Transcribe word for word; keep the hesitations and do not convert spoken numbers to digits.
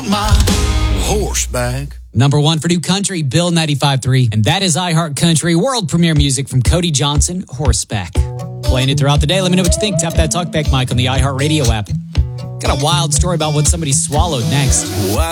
want my horseback. Number one for new country, Bill ninety-five point three. And that is iHeart Country, world premiere music from Cody Johnson, Horseback. Playing it throughout the day. Let me know what you think. Tap that talkback mic on the iHeart Radio app. Got a wild story about what somebody swallowed next. Why